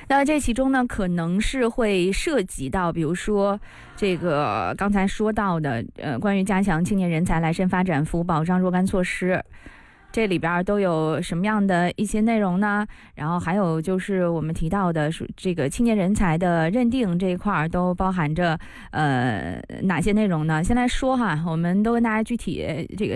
那这其中呢，可能是会涉及到，比如说这个刚才说到的，关于加强青年人才来深发展服务保障若干措施。这里边都有什么样的一些内容呢？然后还有就是我们提到的这个青年人才的认定这一块都包含着哪些内容呢？先来说哈，我们都跟大家具体这个